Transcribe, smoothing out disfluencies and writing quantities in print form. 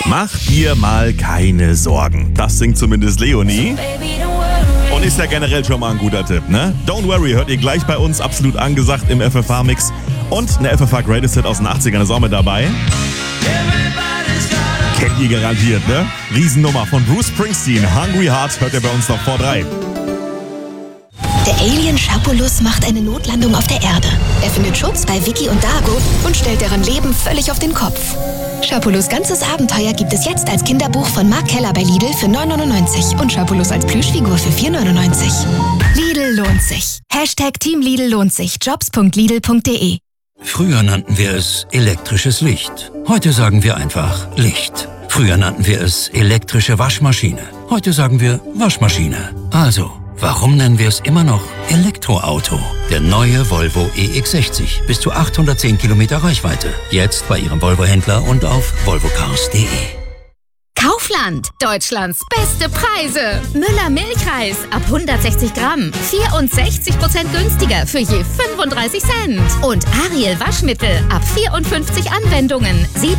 Mach dir mal keine Sorgen. Das singt zumindest Leonie. Und ist ja generell schon mal ein guter Tipp, ne? Don't Worry hört ihr gleich bei uns, absolut angesagt im FFH-Mix. Und eine FFH Greatest Hit aus den 80ern ist auch mit dabei. Kennt ihr garantiert, ne? Riesennummer von Bruce Springsteen. Hungry Heart hört ihr bei uns noch vor 3. Der Alien Schapulus macht eine Notlandung auf der Erde. Er findet Schutz bei Vicky und Dago und stellt deren Leben völlig auf den Kopf. Schapulus ganzes Abenteuer gibt es jetzt als Kinderbuch von Mark Keller bei Lidl für 9,99 und Schapulus als Plüschfigur für 4,99. Lidl lohnt sich. Team Lidl lohnt sich. Jobs.lidl.de. Früher nannten wir es elektrisches Licht. Heute sagen wir einfach Licht. Früher nannten wir es elektrische Waschmaschine. Heute sagen wir Waschmaschine. Also, warum nennen wir es immer noch Elektroauto? Der neue Volvo EX60. Bis zu 810 Kilometer Reichweite. Jetzt bei Ihrem Volvo-Händler und auf volvocars.de. Kaufland, Deutschlands beste Preise. Müller Milchreis ab 160 Gramm, 64% günstiger für je 35 Cent. Und Ariel Waschmittel ab 54 Anwendungen,